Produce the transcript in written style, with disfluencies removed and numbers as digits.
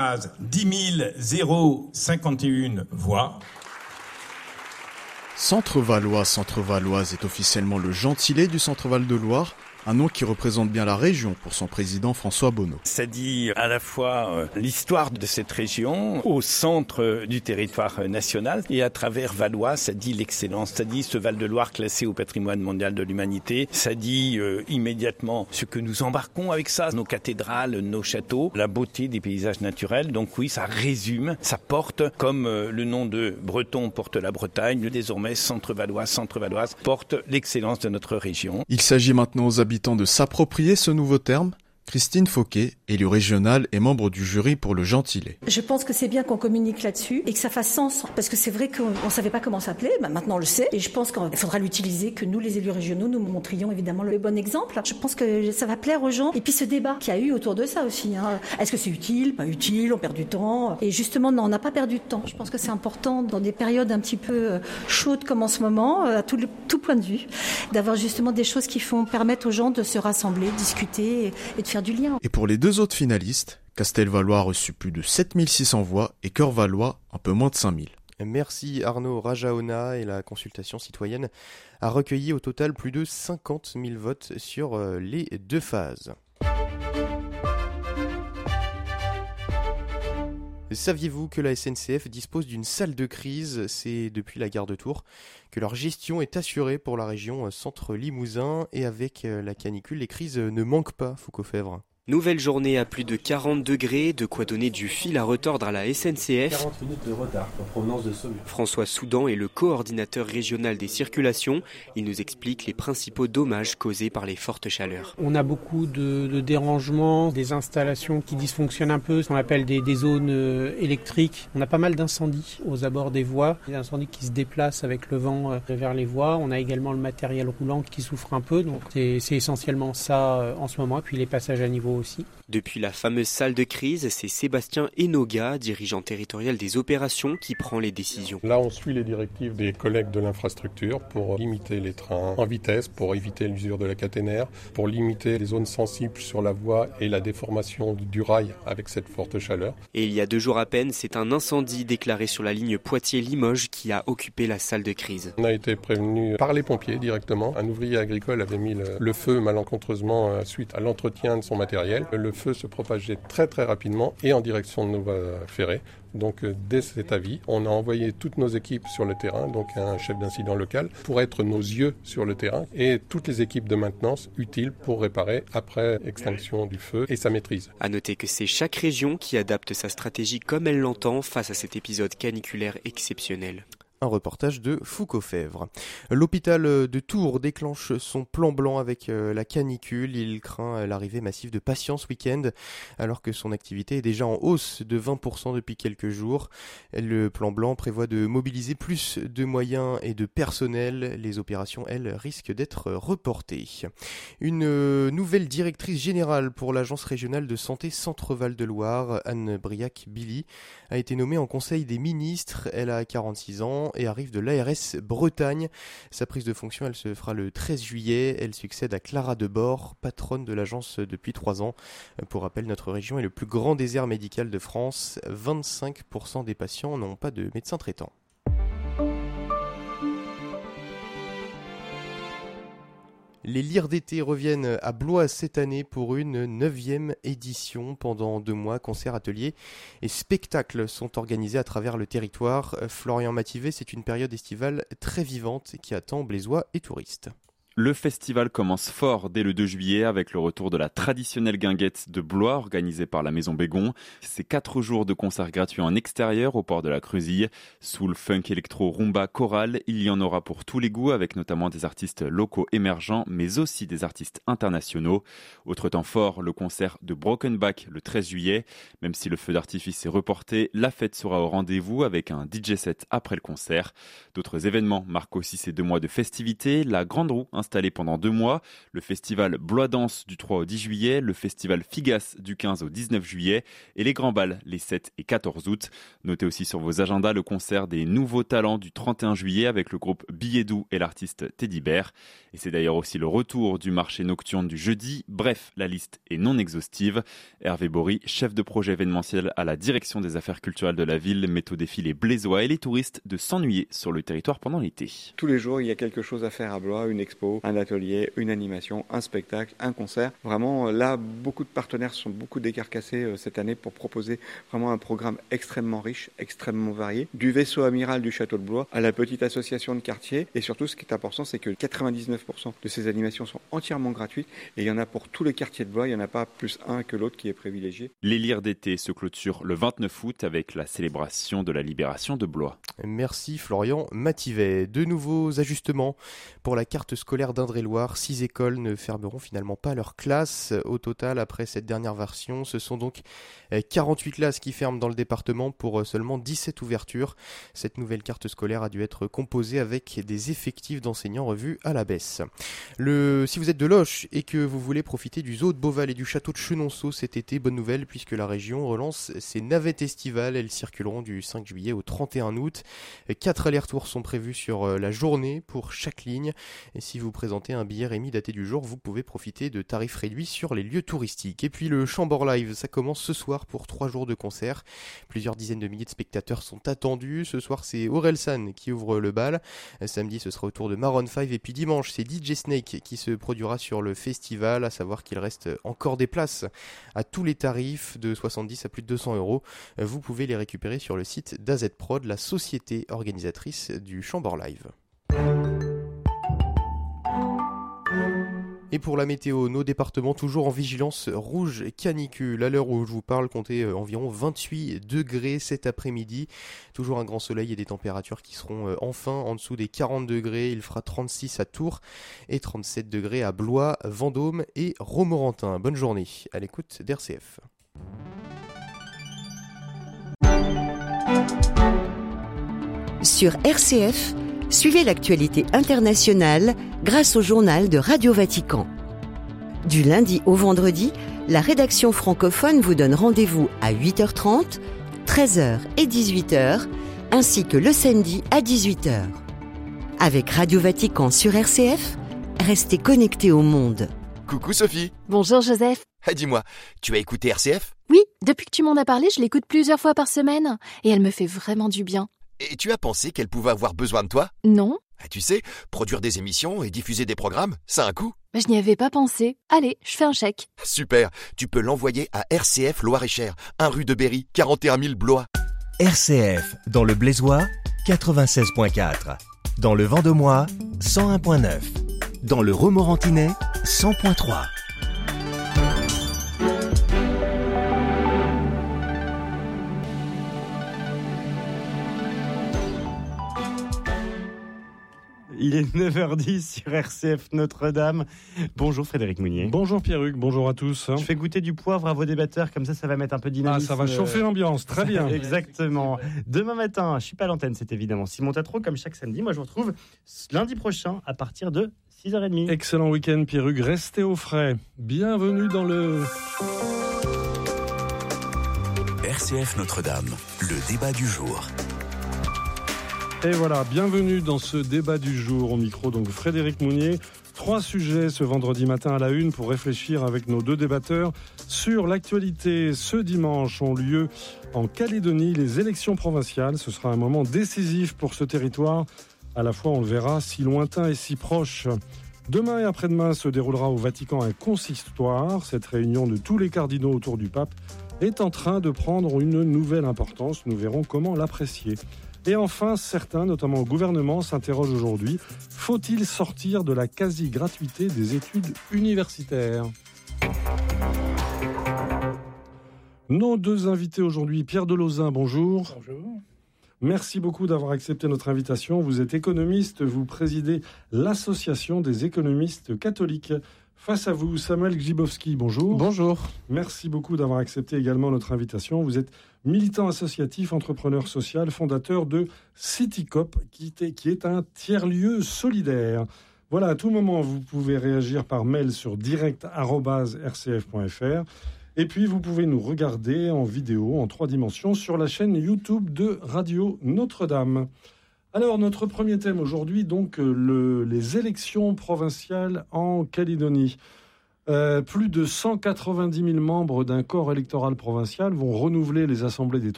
10 051 voix. Centre-Valoise est officiellement le gentilé du Centre-Val de Loire, un nom qui représente bien la région pour son président François Bonneau. Ça dit à la fois l'histoire de cette région au centre du territoire national et à travers Valois, ça dit l'excellence, ça dit ce Val de Loire classé au patrimoine mondial de l'humanité, ça dit immédiatement ce que nous embarquons avec ça, nos cathédrales, nos châteaux, la beauté des paysages naturels. Donc oui, ça résume, ça porte comme le nom de Breton porte la Bretagne, désormais Centre-Valoise porte l'excellence de notre région. Il s'agit maintenant aux habitants de s'approprier ce nouveau terme. Christine Fauquet, élue régionale et membre du jury pour le gentilé. Je pense que c'est bien qu'on communique là-dessus et que ça fasse sens. Parce que c'est vrai qu'on ne savait pas comment s'appeler, maintenant on le sait. Et je pense qu'il faudra l'utiliser, que nous, les élus régionaux, nous montrions évidemment le bon exemple. Je pense que ça va plaire aux gens. Et puis ce débat qu'il y a eu autour de ça aussi. Est-ce que c'est utile, pas utile, on perd du temps? Et justement, non, on n'a pas perdu de temps. Je pense que c'est important dans des périodes un petit peu chaudes comme en ce moment, à tout point de vue, d'avoir justement des choses qui permettre aux gens de se rassembler, discuter et de faire du lien. Et pour les deux autres finalistes, Castelvalois a reçu plus de 7600 voix et Cœur-Valois un peu moins de 5000. Merci Arnaud Rajaona, et la consultation citoyenne a recueilli au total plus de 50 000 votes sur les deux phases. Saviez-vous que la SNCF dispose d'une salle de crise? C'est depuis la gare de Tours que leur gestion est assurée pour la région Centre-Limousin, et avec la canicule, les crises ne manquent pas, Foucault-Fèvre. Nouvelle journée à plus de 40 degrés, de quoi donner du fil à retordre à la SNCF. 40 minutes de retard en provenance de Saumur. François Soudan est le coordinateur régional des circulations. Il nous explique les principaux dommages causés par les fortes chaleurs. On a beaucoup de dérangements, des installations qui dysfonctionnent un peu, ce qu'on appelle des zones électriques. On a pas mal d'incendies aux abords des voies, des incendies qui se déplacent avec le vent vers les voies. On a également le matériel roulant qui souffre un peu, donc c'est essentiellement ça en ce moment, et puis les passages à niveau aussi. Depuis la fameuse salle de crise, c'est Sébastien Enoga, dirigeant territorial des opérations, qui prend les décisions. Là, on suit les directives des collègues de l'infrastructure pour limiter les trains en vitesse, pour éviter l'usure de la caténaire, pour limiter les zones sensibles sur la voie et la déformation du rail avec cette forte chaleur. Et il y a 2 jours à peine, c'est un incendie déclaré sur la ligne Poitiers-Limoges qui a occupé la salle de crise. On a été prévenu par les pompiers directement. Un ouvrier agricole avait mis le feu malencontreusement suite à l'entretien de son matériel. Le feu se propageait très très rapidement et en direction de Nova-Ferré. Donc dès cet avis, on a envoyé toutes nos équipes sur le terrain, donc un chef d'incident local, pour être nos yeux sur le terrain, et toutes les équipes de maintenance utiles pour réparer après extinction du feu et sa maîtrise. À noter que c'est chaque région qui adapte sa stratégie comme elle l'entend face à cet épisode caniculaire exceptionnel. Un reportage de Foucault-Fèvre. L'hôpital de Tours déclenche son plan blanc avec la canicule. Il craint l'arrivée massive de patients ce week-end, alors que son activité est déjà en hausse de 20% depuis quelques jours. Le plan blanc prévoit de mobiliser plus de moyens et de personnel. Les opérations, elles, risquent d'être reportées. Une nouvelle directrice générale pour l'agence régionale de santé Centre-Val de Loire, Anne Briac-Billy, a été nommée en conseil des ministres. Elle a 46 ans et arrive de l'ARS Bretagne. Sa prise de fonction, elle se fera le 13 juillet. Elle succède à Clara Debord, patronne de l'agence depuis 3 ans. Pour rappel, notre région est le plus grand désert médical de France. 25% des patients n'ont pas de médecin traitant. Les lyres d'été reviennent à Blois cette année pour une 9e édition. Pendant 2 mois, concerts, ateliers et spectacles sont organisés à travers le territoire. Florian Mativet, c'est une période estivale très vivante qui attend Blésois et touristes. Le festival commence fort dès le 2 juillet avec le retour de la traditionnelle guinguette de Blois organisée par la Maison Bégon. C'est 4 jours de concerts gratuits en extérieur au port de la Creusille. Soul, funk, électro, rumba, chorale, il y en aura pour tous les goûts avec notamment des artistes locaux émergents mais aussi des artistes internationaux. Autre temps fort, le concert de Broken Back le 13 juillet. Même si le feu d'artifice est reporté, la fête sera au rendez-vous avec un DJ set après le concert. D'autres événements marquent aussi ces 2 mois de festivités. La Grande Roue installés pendant 2 mois. Le festival Blois Danse du 3 au 10 juillet, le festival Figas du 15 au 19 juillet et les Grands Bals les 7 et 14 août. Notez aussi sur vos agendas le concert des Nouveaux Talents du 31 juillet avec le groupe Billet Doux et l'artiste Teddy Bear. Et c'est d'ailleurs aussi le retour du marché nocturne du jeudi. Bref, la liste est non exhaustive. Hervé Bory, chef de projet événementiel à la direction des affaires culturelles de la ville, met au défi les Blésois et les touristes de s'ennuyer sur le territoire pendant l'été. Tous les jours, il y a quelque chose à faire à Blois, une expo, un atelier, une animation, un spectacle, un concert. Vraiment, là, beaucoup de partenaires sont beaucoup décarcassés cette année pour proposer vraiment un programme extrêmement riche, extrêmement varié. Du vaisseau amiral du château de Blois à la petite association de quartier. Et surtout, ce qui est important, c'est que 99% de ces animations sont entièrement gratuites et il y en a pour tous les quartiers de Blois, il n'y en a pas plus un que l'autre qui est privilégié. Les Lyres d'été se clôturent le 29 août avec la célébration de la libération de Blois. Merci Florian Mativet. De nouveaux ajustements pour la carte scolaire d'Indre-et-Loire. 6 écoles ne fermeront finalement pas leurs classes. Au total, après cette dernière version, ce sont donc 48 classes qui ferment dans le département pour seulement 17 ouvertures. Cette nouvelle carte scolaire a dû être composée avec des effectifs d'enseignants revus à la baisse. Si vous êtes de Loches et que vous voulez profiter du zoo de Beauval et du château de Chenonceau cet été, bonne nouvelle puisque la région relance ses navettes estivales. Elles circuleront du 5 juillet au 31 août. 4 allers-retours sont prévus sur la journée pour chaque ligne. Et si vous présentez un billet Rémi daté du jour, vous pouvez profiter de tarifs réduits sur les lieux touristiques. Et puis le Chambord Live, ça commence ce soir pour 3 jours de concert. Plusieurs dizaines de milliers de spectateurs sont attendus. Ce soir, c'est Orelsan qui ouvre le bal. Samedi, ce sera au tour de Maroon 5. Et puis dimanche, c'est DJ Snake qui se produira sur le festival. À savoir qu'il reste encore des places à tous les tarifs de 70 à plus de 200 €. Vous pouvez les récupérer sur le site d'AZ Prod, la société organisatrice du Chambord Live. Et pour la météo, nos départements toujours en vigilance rouge canicule. À l'heure où je vous parle, comptez environ 28 degrés cet après-midi. Toujours un grand soleil et des températures qui seront enfin en dessous des 40 degrés. Il fera 36 à Tours et 37 degrés à Blois, Vendôme et Romorantin. Bonne journée à l'écoute d'RCF. Sur RCF, suivez l'actualité internationale grâce au journal de Radio Vatican. Du lundi au vendredi, la rédaction francophone vous donne rendez-vous à 8h30, 13h et 18h, ainsi que le samedi à 18h. Avec Radio Vatican sur RCF, restez connectés au monde. Coucou Sophie. Bonjour Joseph. Dis-moi, tu as écouté RCF ? Oui, depuis que tu m'en as parlé, je l'écoute plusieurs fois par semaine et elle me fait vraiment du bien. Et tu as pensé qu'elle pouvait avoir besoin de toi ? Non. Tu sais, produire des émissions et diffuser des programmes, ça a un coût. Je n'y avais pas pensé. Allez, je fais un chèque. Super, tu peux l'envoyer à RCF Loir-et-Cher, 1 rue de Berry, 41 000 Blois. RCF, dans le Blésois, 96.4. Dans le Vendômois, 101.9. Dans le Romorantinais, 100.3. Il est 9h10 sur RCF Notre-Dame. Bonjour Frédéric Mounier. Bonjour Pierruc, bonjour à tous. Je fais goûter du poivre à vos débatteurs, comme ça va mettre un peu de dynamisme. Ça va chauffer l'ambiance, très bien. Exactement. Demain matin, je suis pas à l'antenne, c'est évidemment Simon Tatro, comme chaque samedi. Moi je vous retrouve lundi prochain à partir de 6h30. Excellent week-end Pierruc, restez au frais. Bienvenue dans le... RCF Notre-Dame, le débat du jour. Et voilà, bienvenue dans ce débat du jour. Au micro, donc Frédéric Mounier. 3 sujets ce vendredi matin à la une pour réfléchir avec nos 2 débatteurs sur l'actualité. Ce dimanche ont lieu en Calédonie les élections provinciales. Ce sera un moment décisif pour ce territoire. À la fois, on le verra, si lointain et si proche. Demain et après-demain se déroulera au Vatican un consistoire. Cette réunion de tous les cardinaux autour du pape est en train de prendre une nouvelle importance. Nous verrons comment l'apprécier. Et enfin, certains, notamment au gouvernement, s'interrogent aujourd'hui. Faut-il sortir de la quasi-gratuité des études universitaires ? Nos 2 invités aujourd'hui, Pierre Delauzin, bonjour. Bonjour. Merci beaucoup d'avoir accepté notre invitation. Vous êtes économiste, vous présidez l'Association des économistes catholiques. Face à vous, Samuel Grzybowski, bonjour. Bonjour. Merci beaucoup d'avoir accepté également notre invitation. Vous êtes militant associatif, entrepreneur social, fondateur de Citycoop, qui est un tiers-lieu solidaire. Voilà, à tout moment, vous pouvez réagir par mail sur direct@rcf.fr. Et puis, vous pouvez nous regarder en vidéo, en 3 dimensions, sur la chaîne YouTube de Radio Notre-Dame. Alors, notre premier thème aujourd'hui, donc, les élections provinciales en Calédonie. Plus de 190 000 membres d'un corps électoral provincial vont renouveler les assemblées des